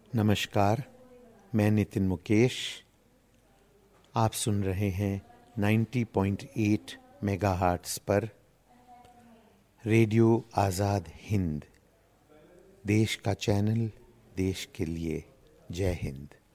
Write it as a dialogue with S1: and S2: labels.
S1: नमस्कार, मैं नितिन मुकेश। आप सुन रहे हैं 90.8 मेगाहर्ट्ज़ पर रेडियो आज़ाद हिंद, देश का चैनल, देश के लिए। जय हिंद।